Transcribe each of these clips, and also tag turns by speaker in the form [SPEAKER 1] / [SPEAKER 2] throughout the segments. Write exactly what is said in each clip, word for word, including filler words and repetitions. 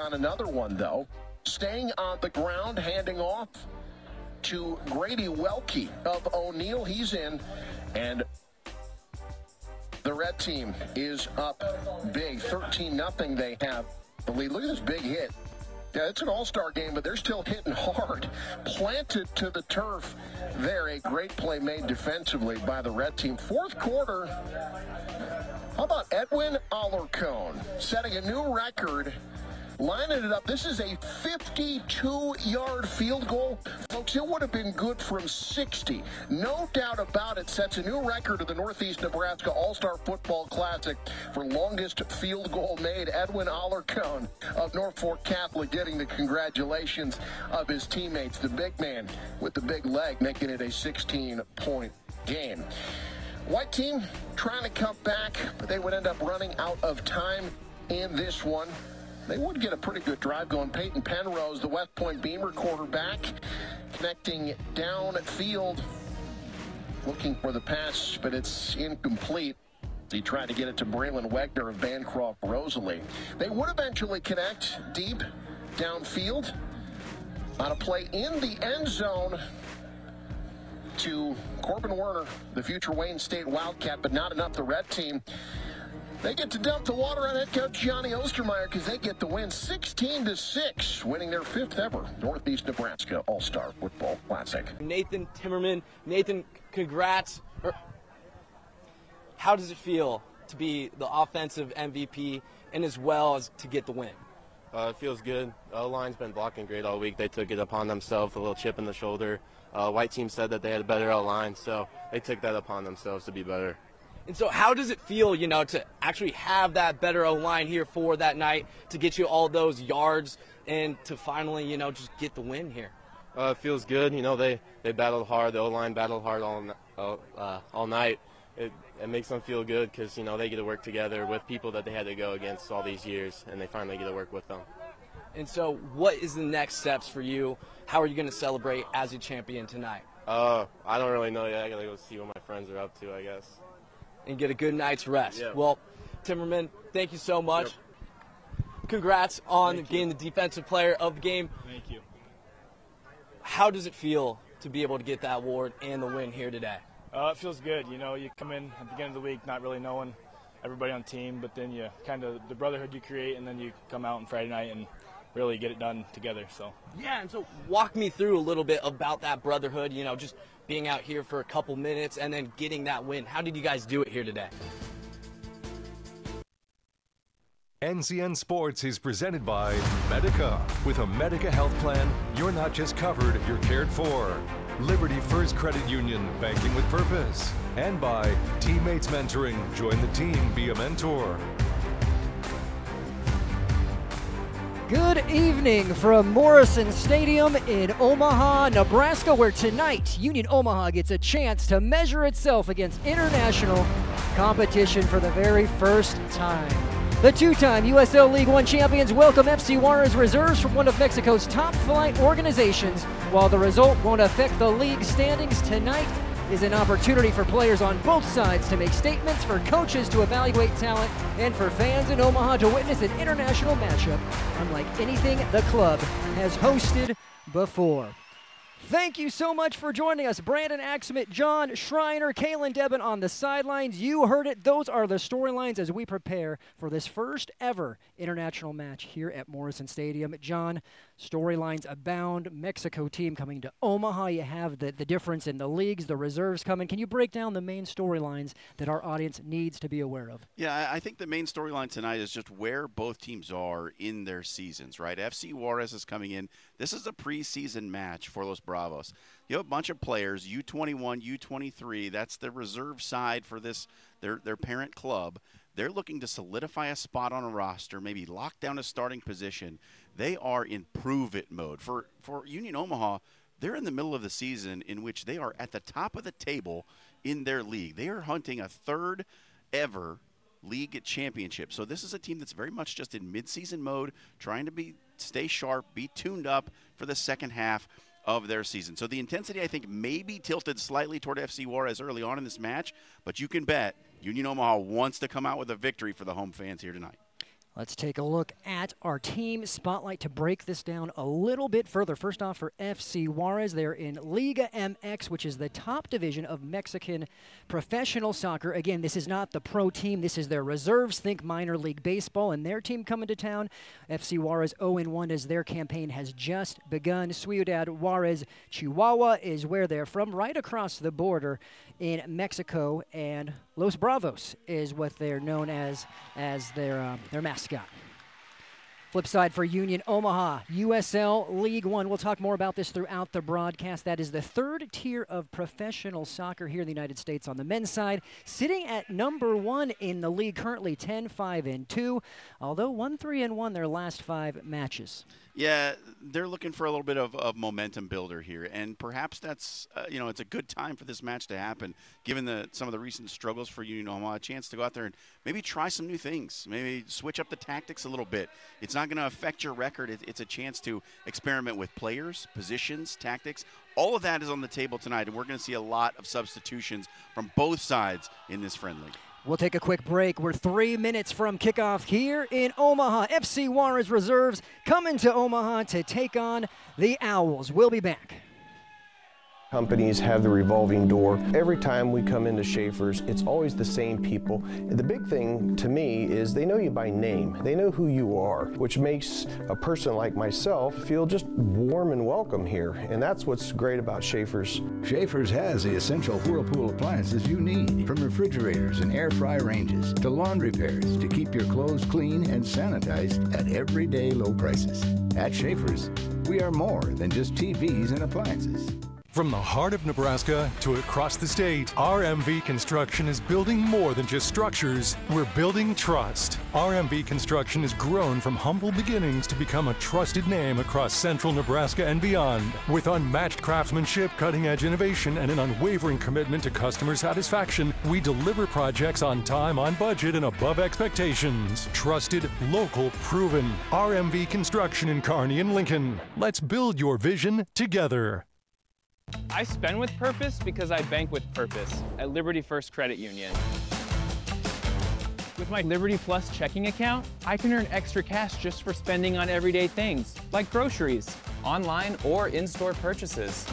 [SPEAKER 1] on another one, though. Staying on the ground, handing off to Grady Welke of O'Neill. He's in, and the red team is up big. thirteen nothing they have the lead. Look at this big hit. Yeah, it's an all-star game, but they're still hitting hard. Planted to the turf there. A great play made defensively by the red team. Fourth quarter, how about Edwin Alarcon setting a new record, lining it up. This is a fifty-two yard field goal. Folks, it would have been good from sixty. No doubt about it. Sets a new record of the Northeast Nebraska All-Star Football Classic for longest field goal made. Edwin Alarcon of Norfolk Catholic getting the congratulations of his teammates. The big man with the big leg making it a sixteen point game. White team trying to come back, but they would end up running out of time in this one. They would get a pretty good drive going. Peyton Penrose, the West Point Beamer quarterback, connecting downfield, looking for the pass, but it's incomplete. He tried to get it to Braylon Wegner of Bancroft Rosalie. They would eventually connect deep downfield on a play in the end zone to Corbin Werner, the future Wayne State Wildcat, but not enough. The red team, they get to dump the water on head coach Johnny Ostermeyer because they get the win sixteen to six, winning their fifth ever Northeast Nebraska All-Star Football Classic.
[SPEAKER 2] Nathan Timmerman, Nathan, congrats. How does it feel to be the offensive M V P and as well as to get the win?
[SPEAKER 3] Uh, it feels good. O-line's been blocking great all week. They took it upon themselves, a little chip in the shoulder. Uh, white team said that they had a better O-line, so they took that upon themselves to be better.
[SPEAKER 2] And so how does it feel, you know, to actually have that better O-line here for that night, to get you all those yards and to finally, you know, just get the win here?
[SPEAKER 3] Uh, it feels good. You know, they, they battled hard. The O-line battled hard all, uh, all night. It, it makes them feel good because, you know, they get to work together with people that they had to go against all these years, and they finally get to work with them.
[SPEAKER 2] And so what is the next steps for you? How are you going to celebrate as a champion tonight?
[SPEAKER 3] Uh, I don't really know yet. I got to go see what my friends are up to, I guess.
[SPEAKER 2] And get a good night's rest.
[SPEAKER 3] Yeah.
[SPEAKER 2] Well, Timmerman, thank you so much. Yep. Congrats on
[SPEAKER 3] Thank
[SPEAKER 2] getting
[SPEAKER 3] you.
[SPEAKER 2] the defensive player of the game.
[SPEAKER 3] Thank you.
[SPEAKER 2] How does it feel to be able to get that award and the win here today?
[SPEAKER 4] Uh, it feels good. You know, you come in at the beginning of the week not really knowing everybody on the team, but then you kind of the brotherhood you create, and then you come out on Friday night and really get it done together. So
[SPEAKER 2] yeah, and so walk me through a little bit about that brotherhood, you know, just being out here for a couple minutes and then getting that win. How did you guys do it here today?
[SPEAKER 5] N C N Sports is presented by Medica. With a Medica health plan, you're not just covered, you're cared for. Liberty First Credit Union, banking with purpose. And by Teammates Mentoring. Join the team, be a mentor.
[SPEAKER 6] Good evening from Morrison Stadium in Omaha, Nebraska, where tonight Union Omaha gets a chance to measure itself against international competition for the very first time. The two-time U S L League One champions welcome F C Juarez reserves from one of Mexico's top flight organizations. While the result won't affect the league standings, tonight is an opportunity for players on both sides to make statements, for coaches to evaluate talent, and for fans in Omaha to witness an international matchup unlike anything the club has hosted before. Thank you so much for joining us. Brandon Axmit, John Schreiner, Kalen Debin on the sidelines. You heard it. Those are the storylines as we prepare for this first ever international match here at Morrison Stadium. John, storylines abound. Mexico team coming to Omaha. You have the, the difference in the leagues, the reserves coming. Can you break down the main storylines that our audience needs to be aware of?
[SPEAKER 7] Yeah, I think the main storyline tonight is just where both teams are in their seasons, right? F C Juarez is coming in. This is a preseason match for Los Bravos. You have a bunch of players, U twenty-one, U twenty-three. That's the reserve side for this, their, their parent club. They're looking to solidify a spot on a roster, maybe lock down a starting position. They are in prove-it mode. For, for Union Omaha, they're in the middle of the season in which they are at the top of the table in their league. They are hunting a third ever league championship. So this is a team that's very much just in midseason mode, trying to be stay sharp, be tuned up for the second half of their season. So the intensity, I think, may be tilted slightly toward F C Juarez early on in this match, but you can bet Union Omaha wants to come out with a victory for the home fans here tonight.
[SPEAKER 6] Let's take a look at our team spotlight to break this down a little bit further. First off, for F C Juarez, they're in Liga M X, which is the top division of Mexican professional soccer. Again, this is not the pro team. This is their reserves. Think minor league baseball, and their team coming to town. F C Juarez oh and one as their campaign has just begun. Ciudad Juarez, Chihuahua is where they're from, right across the border in Mexico, and Los Bravos is what they're known as as their uh, their mascot. Flip side for Union Omaha, U S L League One. We'll talk more about this throughout the broadcast. That is the third tier of professional soccer here in the United States on the men's side, sitting at number one in the league, currently ten five and two, although one three and one their last five matches.
[SPEAKER 7] Yeah, they're looking for a little bit of, of momentum builder here, and perhaps that's uh, you know it's a good time for this match to happen, given the some of the recent struggles for Union Omaha. A chance to go out there and maybe try some new things, maybe switch up the tactics a little bit. It's not going to affect your record. It, it's a chance to experiment with players, positions, tactics. All of that is on the table tonight, and we're going to see a lot of substitutions from both sides in this friendly.
[SPEAKER 6] We'll take a quick break. We're three minutes from kickoff here in Omaha. F C Juarez reserves coming to Omaha to take on the Owls. We'll be back.
[SPEAKER 8] Companies have the revolving door. Every time we come into Schaefer's, it's always the same people. The big thing to me is they know you by name. They know who you are, which makes a person like myself feel just warm and welcome here. And that's what's great about Schaefer's.
[SPEAKER 9] Schaefer's has the essential Whirlpool appliances you need, from refrigerators and air fry ranges to laundry pairs to keep your clothes clean and sanitized at everyday low prices. At Schaefer's, we are more than just T Vs and appliances.
[SPEAKER 5] From the heart of Nebraska to across the state, R M V Construction is building more than just structures. We're building trust. R M V Construction has grown from humble beginnings to become a trusted name across central Nebraska and beyond. With unmatched craftsmanship, cutting-edge innovation, and an unwavering commitment to customer satisfaction, we deliver projects on time, on budget, and above expectations. Trusted, local, proven. R M V Construction in Kearney and Lincoln. Let's build your vision together.
[SPEAKER 10] I spend with purpose because I bank with purpose at Liberty First Credit Union. With my Liberty Plus checking account, I can earn extra cash just for spending on everyday things, like groceries, online or in-store purchases,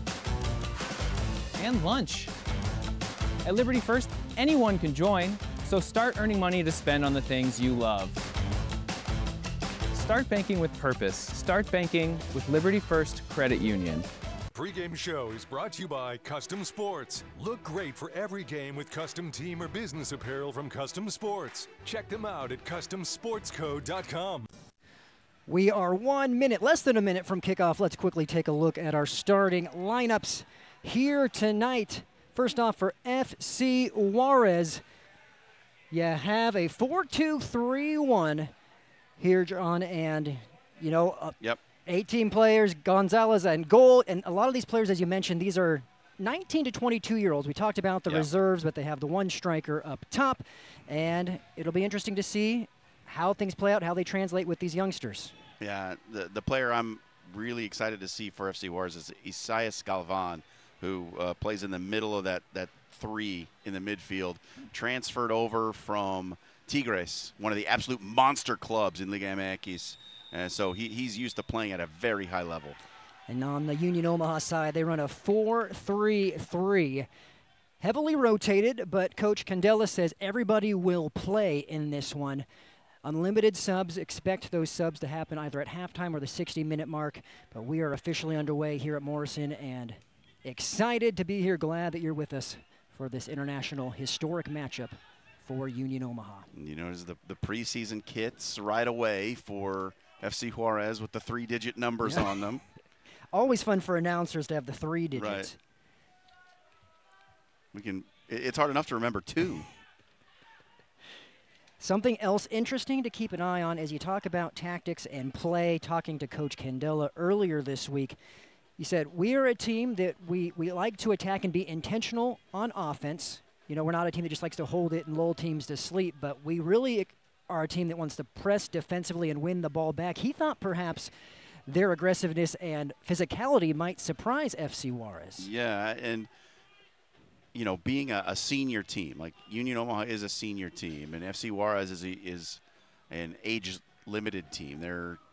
[SPEAKER 10] and lunch. At Liberty First, anyone can join, so start earning money to spend on the things you love. Start banking with purpose. Start banking with Liberty First Credit Union.
[SPEAKER 5] Pre-game show is brought to you by Custom Sports. Look great for every game with custom team or business apparel from Custom Sports. Check them out at custom sports co dot com.
[SPEAKER 6] We are one minute, less than a minute from kickoff. Let's quickly take a look at our starting lineups here tonight. First off, for F C Juarez, you have a four two three one here, John, and, you know, uh,
[SPEAKER 7] yep.
[SPEAKER 6] eighteen players, Gonzalez and goal, and a lot of these players, as you mentioned, these are nineteen to twenty-two-year-olds. We talked about the
[SPEAKER 7] yeah.
[SPEAKER 6] reserves, but they have the one striker up top, and it'll be interesting to see how things play out, how they translate with these youngsters.
[SPEAKER 7] Yeah, the the player I'm really excited to see for F C Juarez is Isaias Galvan, who uh, plays in the middle of that, that three in the midfield, transferred over from Tigres, one of the absolute monster clubs in Liga M X. Uh, so he, he's used to playing at a very high level.
[SPEAKER 6] And on the Union Omaha side, they run a four three three. Heavily rotated, but Coach Candela says everybody will play in this one. Unlimited subs. Expect those subs to happen either at halftime or the sixty-minute mark. But we are officially underway here at Morrison, and excited to be here. Glad that you're with us for this international historic matchup for Union Omaha.
[SPEAKER 7] You notice the, the preseason kits right away for F C Juarez with the three-digit numbers
[SPEAKER 6] yeah.
[SPEAKER 7] on them.
[SPEAKER 6] Always fun for announcers to have the three digits.
[SPEAKER 7] Right. We can. It's hard enough to remember two.
[SPEAKER 6] Something else interesting to keep an eye on as you talk about tactics and play. Talking to Coach Candela earlier this week, he said, we are a team that we, we like to attack and be intentional on offense. You know, we're not a team that just likes to hold it and lull teams to sleep, but we really are a team that wants to press defensively and win the ball back. He thought perhaps their aggressiveness and physicality might surprise F C Juarez.
[SPEAKER 7] Yeah, and, you know, being a, a senior team, like Union Omaha is a senior team, and F C Juarez is, a, is an age-limited team. They're